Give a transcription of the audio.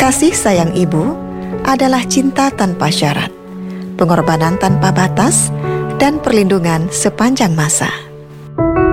Kasih sayang ibu adalah cinta tanpa syarat, pengorbanan tanpa batas, dan perlindungan sepanjang masa.